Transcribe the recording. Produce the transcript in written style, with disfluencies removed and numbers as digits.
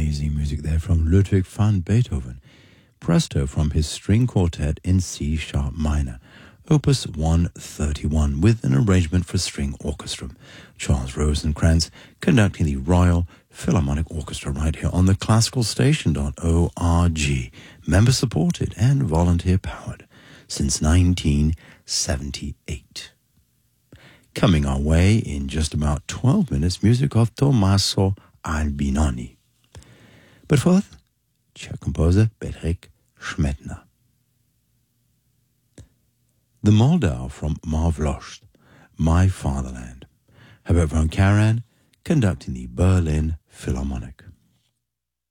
Amazing music there from Ludwig van Beethoven. Presto from his string quartet in C-sharp minor, Opus 131, with an arrangement for string orchestra. Charles Rosenkrantz conducting the Royal Philharmonic Orchestra right here on the classicalstation.org. Member supported and volunteer powered since 1978. Coming our way in just about 12 minutes, music of Tommaso Albinoni. But first, Czech composer Bedřich Šmetna. The Moldau from Marvlost, My Fatherland. Herbert von Karajan conducting the Berlin Philharmonic.